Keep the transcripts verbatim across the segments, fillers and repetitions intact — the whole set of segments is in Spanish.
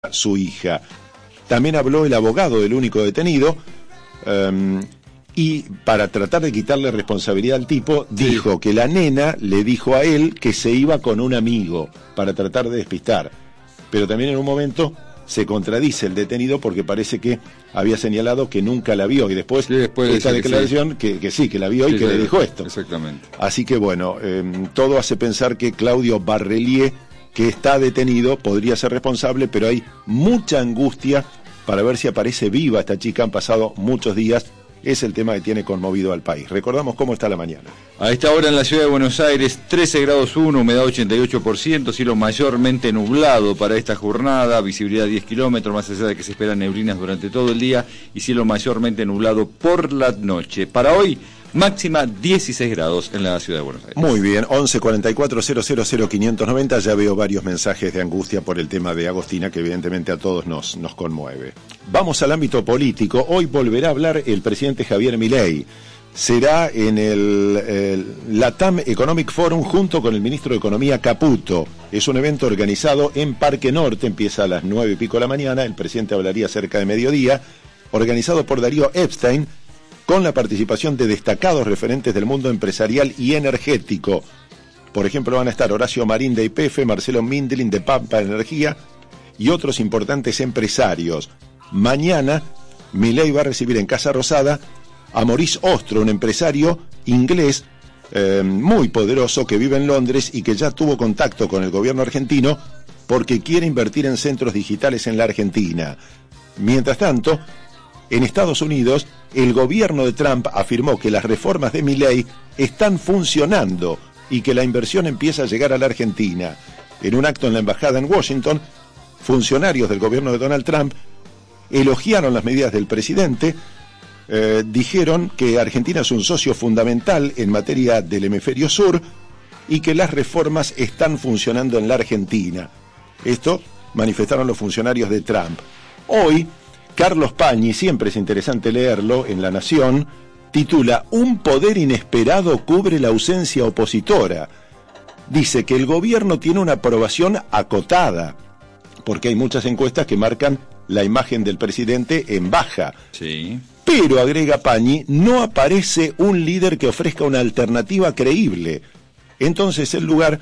su hija. También habló el abogado del único detenido um, y para tratar de quitarle responsabilidad al tipo, sí. dijo que la nena le dijo a él que se iba con un amigo para tratar de despistar. Pero también en un momento se contradice el detenido porque parece que había señalado que nunca la vio y después, sí, después esta de declaración que, sí. Que, que sí, que la vio sí, y que sí, le dijo esto. Exactamente. Así que bueno, eh, todo hace pensar que Claudio Barrelier, que está detenido, podría ser responsable, pero hay mucha angustia para ver si aparece viva esta chica. Han pasado muchos días. Es el tema que tiene conmovido al país. Recordamos cómo está la mañana. A esta hora en la ciudad de Buenos Aires, trece grados uno, humedad ochenta y ocho por ciento, cielo mayormente nublado para esta jornada, visibilidad diez kilómetros, más allá de que se esperan neblinas durante todo el día, y cielo mayormente nublado por la noche. Para hoy, máxima dieciséis grados en la ciudad de Buenos Aires. Muy bien, once cuarenta y cuatro cero cero cero quinientos noventa. Ya veo varios mensajes de angustia por el tema de Agostina, que evidentemente a todos nos, nos conmueve. Vamos al ámbito político. Hoy volverá a hablar el presidente Javier Milei. Será en el, el Latam Economic Forum junto con el ministro de Economía Caputo. Es un evento organizado en Parque Norte, empieza a las nueve y pico de la mañana. El presidente hablaría cerca de mediodía, organizado por Darío Epstein, con la participación de destacados referentes del mundo empresarial y energético. Por ejemplo, van a estar Horacio Marín de Y P F, Marcelo Mindlin de Pampa Energía y otros importantes empresarios. Mañana, Milei va a recibir en Casa Rosada a Maurice Ostro, un empresario inglés eh, muy poderoso que vive en Londres y que ya tuvo contacto con el gobierno argentino porque quiere invertir en centros digitales en la Argentina. Mientras tanto, en Estados Unidos, el gobierno de Trump afirmó que las reformas de Milei están funcionando y que la inversión empieza a llegar a la Argentina. En un acto en la embajada en Washington, funcionarios del gobierno de Donald Trump elogiaron las medidas del presidente, eh, dijeron que Argentina es un socio fundamental en materia del hemisferio sur y que las reformas están funcionando en la Argentina. Esto manifestaron los funcionarios de Trump. Hoy, Carlos Pañi, siempre es interesante leerlo, en La Nación, titula "Un poder inesperado cubre la ausencia opositora". Dice que el gobierno tiene una aprobación acotada, porque hay muchas encuestas que marcan la imagen del presidente en baja. Sí. Pero, agrega Pañi, no aparece un líder que ofrezca una alternativa creíble. Entonces el lugar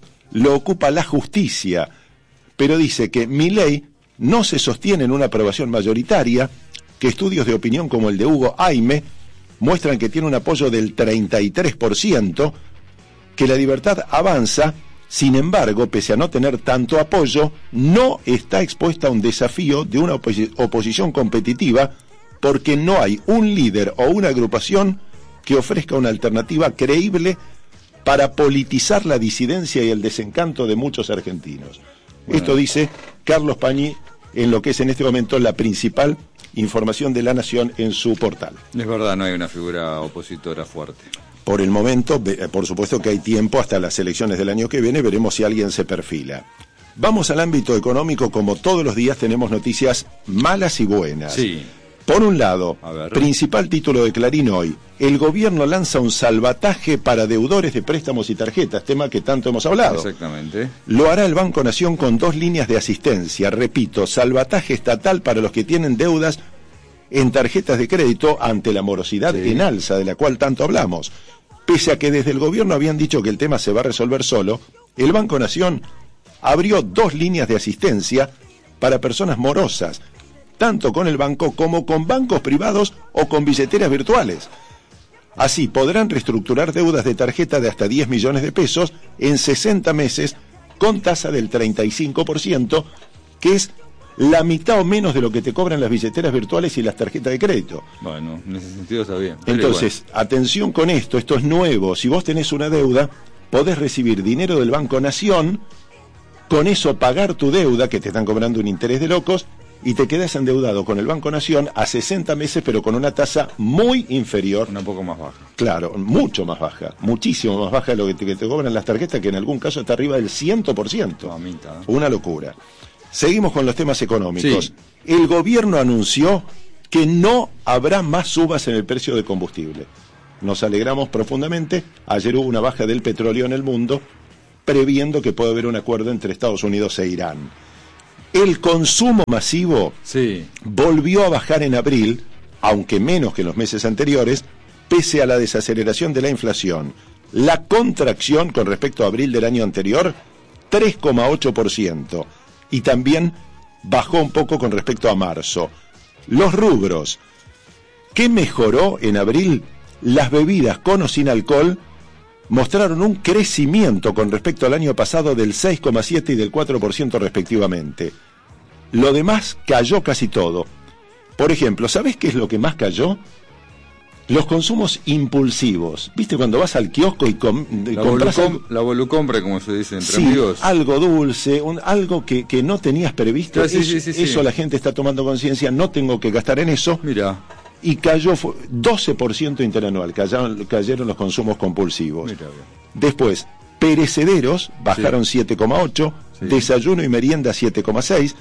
lo ocupa la justicia. Pero dice que Milei no se sostiene en una aprobación mayoritaria, que estudios de opinión como el de Hugo Aime muestran que tiene un apoyo del treinta y tres por ciento, que la libertad avanza, sin embargo, pese a no tener tanto apoyo, no está expuesta a un desafío de una opos- oposición competitiva, porque no hay un líder o una agrupación que ofrezca una alternativa creíble para politizar la disidencia y el desencanto de muchos argentinos. Bueno. Esto dice Carlos Pañi en lo que es en este momento la principal información de La Nación en su portal. Es verdad, no hay una figura opositora fuerte. Por el momento, por supuesto que hay tiempo hasta las elecciones del año que viene, veremos si alguien se perfila. Vamos al ámbito económico. Como todos los días tenemos noticias malas y buenas. Sí. Por un lado, principal título de Clarín hoy, el gobierno lanza un salvataje para deudores de préstamos y tarjetas, tema que tanto hemos hablado. Exactamente. Lo hará el Banco Nación con dos líneas de asistencia. Repito, salvataje estatal para los que tienen deudas en tarjetas de crédito ante la morosidad sí. en alza de la cual tanto hablamos. Pese a que desde el gobierno habían dicho que el tema se va a resolver solo, el Banco Nación abrió dos líneas de asistencia para personas morosas, tanto con el banco como con bancos privados o con billeteras virtuales. Así podrán reestructurar deudas de tarjeta de hasta diez millones de pesos en sesenta meses con tasa del treinta y cinco por ciento, que es la mitad o menos de lo que te cobran las billeteras virtuales y las tarjetas de crédito. Bueno, en ese sentido está bien. Entonces, bueno. Atención con esto, esto es nuevo. Si vos tenés una deuda, podés recibir dinero del Banco Nación, con eso pagar tu deuda, que te están cobrando un interés de locos, y te quedas endeudado con el Banco Nación a sesenta meses, pero con una tasa muy inferior. Un poco más baja. Claro, mucho más baja, muchísimo más baja de lo que te, que te cobran las tarjetas, que en algún caso está arriba del cien por ciento. Mamita. Una locura. Seguimos con los temas económicos. Sí. El gobierno anunció que no habrá más subas en el precio de combustible. Nos alegramos profundamente. Ayer hubo una baja del petróleo en el mundo, previendo que puede haber un acuerdo entre Estados Unidos e Irán. El consumo masivo sí. volvió a bajar en abril, aunque menos que en los meses anteriores, pese a la desaceleración de la inflación. La contracción con respecto a abril del año anterior, tres coma ocho por ciento. Y también bajó un poco con respecto a marzo. Los rubros. ¿Qué mejoró en abril? Las bebidas con o sin alcohol mostraron un crecimiento con respecto al año pasado del seis coma siete por ciento y del cuatro por ciento respectivamente. Lo demás cayó casi todo. Por ejemplo, ¿sabés qué es lo que más cayó? Los consumos impulsivos. ¿Viste cuando vas al kiosco y com la compras volucom algo? La volucompra, como se dice entre sí, amigos. Algo dulce, un, algo que, que no tenías previsto. Claro, sí, es, sí, sí, eso sí. La gente está tomando conciencia, no tengo que gastar en eso. Mira. Y cayó doce por ciento interanual, cayeron, cayeron los consumos compulsivos. Mira, después, perecederos bajaron sí. siete coma ocho, sí. desayuno y merienda siete coma seis,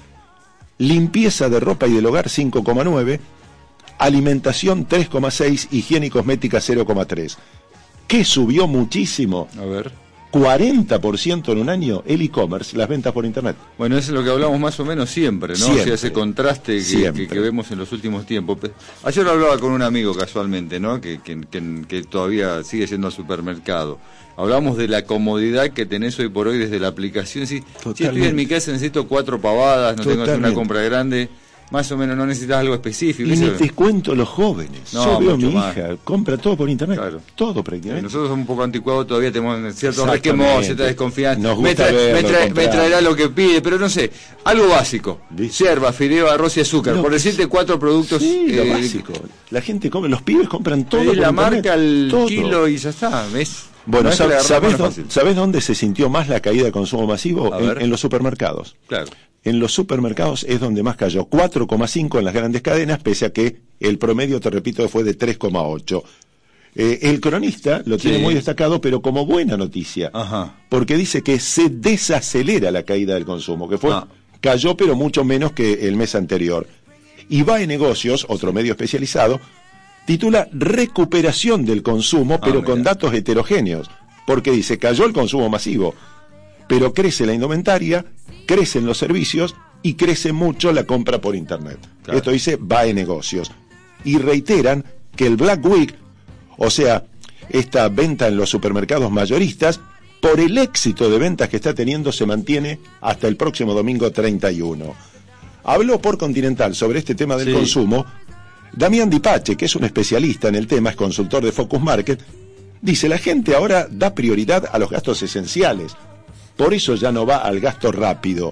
limpieza de ropa y del hogar cinco coma nueve, alimentación tres coma seis, higiene y cosmética cero coma tres. ¿Qué subió muchísimo? A ver. cuarenta por ciento en un año el e-commerce, las ventas por internet. Bueno, eso es lo que hablamos más o menos siempre, ¿no? Siempre, o sea, ese contraste que, que, que vemos en los últimos tiempos. Ayer lo hablaba con un amigo casualmente, ¿no? Que, que, que, que todavía sigue yendo al supermercado. Hablamos de la comodidad que tenés hoy por hoy desde la aplicación. Si, si estoy en mi casa necesito cuatro pavadas, no Totalmente. tengo que hacer una compra grande, más o menos no necesitas algo específico. Y ni te cuento los jóvenes. No, Yo veo a mi más. hija, compra todo por internet. Claro. Todo prácticamente. Nosotros somos un poco anticuados, todavía tenemos cierto resquemor, cierta desconfianza. Nos me, gusta tra verlo, me, tra me traerá lo que pide, pero no sé, algo básico. Yerba, fideo, arroz y azúcar. No, por decirte cuatro productos. Sí, eh, lo básico. La gente come, los pibes compran todo por la internet. marca, el todo. kilo y ya está. ¿Ves? Bueno, no ¿sabes, ¿sabés, no dónde, ¿sabés dónde se sintió más la caída de consumo masivo? En, en los supermercados. Claro. En los supermercados es donde más cayó, cuatro coma cinco en las grandes cadenas, pese a que el promedio, te repito, fue de tres coma ocho. Eh, el cronista lo tiene sí. muy destacado, pero como buena noticia, Ajá. porque dice que se desacelera la caída del consumo, que fue ah. cayó, pero mucho menos que el mes anterior. Y V A E Negocios, otro medio especializado, titula Recuperación del consumo, pero ah, con datos heterogéneos, porque dice, cayó el consumo masivo, pero crece la indumentaria, crecen los servicios y crece mucho la compra por internet. Claro. Esto dice V A E Negocios. Y reiteran que el Black Week, o sea, esta venta en los supermercados mayoristas, por el éxito de ventas que está teniendo, se mantiene hasta el próximo domingo treinta y uno. Habló por Continental sobre este tema del sí. consumo Damián Di Pace, que es un especialista en el tema, es consultor de Focus Market, dice, la gente ahora da prioridad a los gastos esenciales. Por eso ya no va al gasto rápido.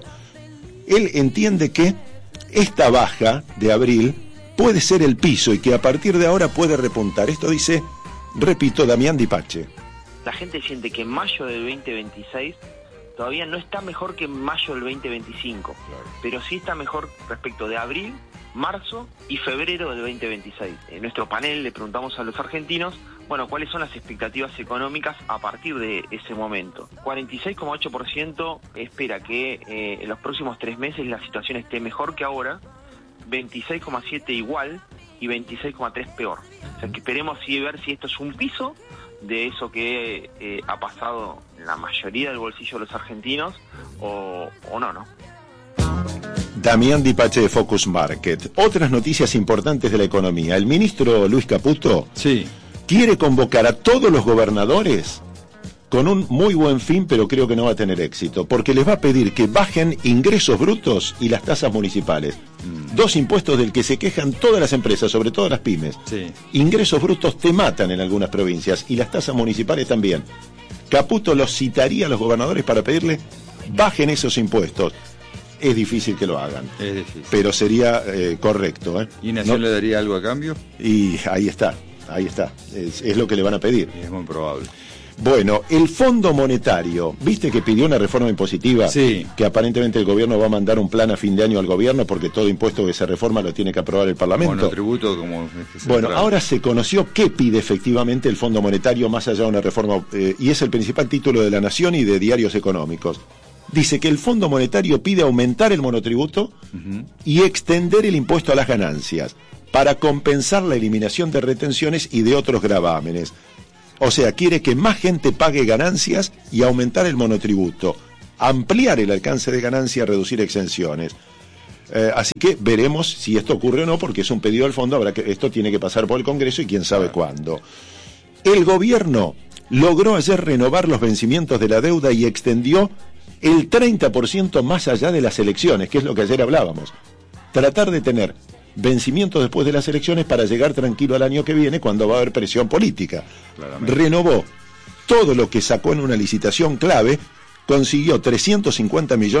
Él entiende que esta baja de abril puede ser el piso y que a partir de ahora puede repuntar. Esto dice, repito, Damián Di Pace. La gente siente que mayo del veinte veintiséis todavía no está mejor que mayo del veinte veinticinco, claro. pero sí está mejor respecto de abril, marzo y febrero del veinte veintiséis. En nuestro panel le preguntamos a los argentinos, bueno, ¿cuáles son las expectativas económicas a partir de ese momento? cuarenta y seis coma ocho por ciento espera que eh, en los próximos tres meses la situación esté mejor que ahora, veintiséis coma siete por ciento igual y veintiséis coma tres por ciento peor. O sea, que esperemos sí ver si esto es un piso de eso que eh, ha pasado en la mayoría del bolsillo de los argentinos o, o no, ¿no? Damián Di Pace de Focus Market. Otras noticias importantes de la economía. El ministro Luis Caputo sí. quiere convocar a todos los gobernadores con un muy buen fin, pero creo que no va a tener éxito, porque les va a pedir que bajen ingresos brutos y las tasas municipales. Mm. Dos impuestos del que se quejan todas las empresas, sobre todo las pymes. Sí. Ingresos brutos te matan en algunas provincias y las tasas municipales también. Caputo los citaría a los gobernadores para pedirle bajen esos impuestos. Es difícil que lo hagan, es difícil. pero sería eh, correcto. ¿eh? ¿Y Nación ¿No? le daría algo a cambio? Y ahí está, ahí está, es, es lo que le van a pedir. Y es muy probable. Bueno, el Fondo Monetario, ¿viste que pidió una reforma impositiva? Sí. Que aparentemente el gobierno va a mandar un plan a fin de año al gobierno porque todo impuesto que se reforma lo tiene que aprobar el Parlamento. Bueno, tributo como... Bueno, ahora se conoció qué pide efectivamente el Fondo Monetario más allá de una reforma, eh, y es el principal título de La Nación y de diarios económicos. Dice que el Fondo Monetario pide aumentar el monotributo uh-huh. y extender el impuesto a las ganancias para compensar la eliminación de retenciones y de otros gravámenes. O sea, quiere que más gente pague ganancias y aumentar el monotributo, ampliar el alcance de ganancias, reducir exenciones. Eh, así que veremos si esto ocurre o no, porque es un pedido del fondo, habrá que, esto tiene que pasar por el Congreso y quién sabe cuándo. El gobierno logró ayer renovar los vencimientos de la deuda y extendió el treinta por ciento más allá de las elecciones, que es lo que ayer hablábamos. Tratar de tener vencimientos después de las elecciones para llegar tranquilo al año que viene, cuando va a haber presión política. Claramente. Renovó todo lo que sacó en una licitación clave, consiguió trescientos cincuenta millones